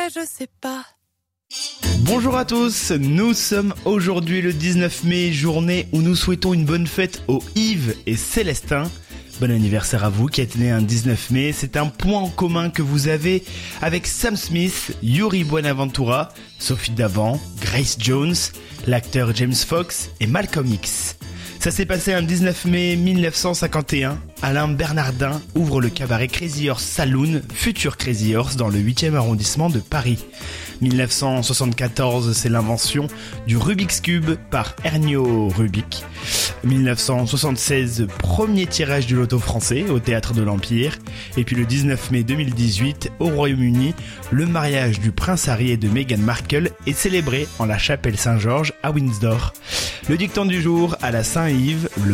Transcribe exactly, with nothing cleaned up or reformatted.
je sais pas. Bonjour à tous, nous sommes aujourd'hui le dix-neuf mai, journée où nous souhaitons une bonne fête aux Yves et Célestin. Bon anniversaire à vous qui êtes né un dix-neuf mai, c'est un point en commun que vous avez avec Sam Smith, Yuri Buenaventura, Sophie Davant, Grace Jones, l'acteur James Fox et Malcolm X. Ça s'est passé un dix-neuf mai mille neuf cent cinquante et un, Alain Bernardin ouvre le cabaret Crazy Horse Saloon, futur Crazy Horse dans le huitième arrondissement de Paris. mille neuf cent soixante-quatorze, c'est l'invention du Rubik's Cube par Ernio Rubik. mille neuf cent soixante-seize, premier tirage du loto français au Théâtre de l'Empire. Et puis le dix-neuf mai deux mille dix-huit, au Royaume-Uni, le mariage du prince Harry et de Meghan Markle est célébré en la chapelle Saint-Georges à Windsor. Le dicton du jour, à la Saint-Yves, le